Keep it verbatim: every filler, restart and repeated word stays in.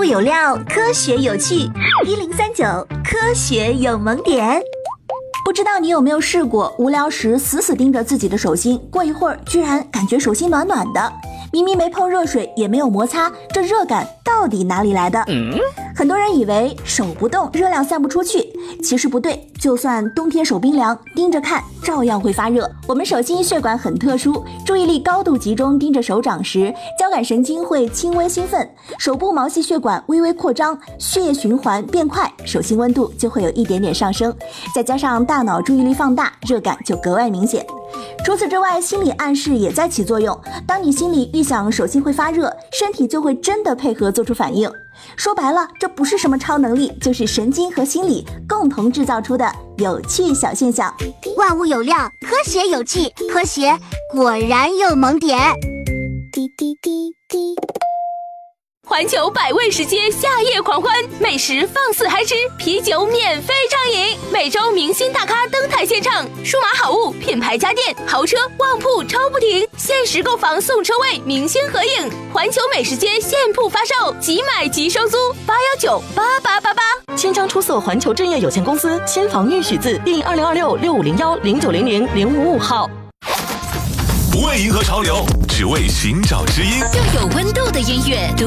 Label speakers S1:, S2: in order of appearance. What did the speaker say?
S1: 物有料，科学有趣，一零三九科学有萌点。
S2: 不知道你有没有试过，无聊时死死盯着自己的手心，过一会儿居然感觉手心暖暖的，明明没碰热水，也没有摩擦，这热感到底哪里来的？嗯、很多人以为手不动，热量散不出去，其实不对，就算冬天手冰凉，盯着看照样会发热。我们手心血管很特殊，注意力高度集中盯着手掌时，交感神经会轻微兴奋，手部毛细血管微微扩张，血液循环变快，手心温度就会有一点点上升，再加上大脑注意力放大，热感就格外明显。除此之外，心理暗示也在起作用，当你心里预想手心会发热，身体就会真的配合做出反应。说白了，这不是什么超能力，就是神经和心理共同制造出的有趣小现象。
S1: 万物有料，科学有趣，科学果然有萌点。滴滴滴滴。
S3: 环球百味食街夏夜狂欢，美食放肆嗨吃，啤酒免费畅饮，每周明星大咖登台献唱，数码好物、品牌家电、豪车、旺铺超不停，限时购房送车位，明星合影。环球美食街现铺发售，即买即收租，八幺九八八八八。
S4: 千张出色环球置业有限公司千房预许字第二零二六六五零幺零九零零零五五号。
S5: 不为迎合潮流，只为寻找知音，
S3: 更有温度的音乐。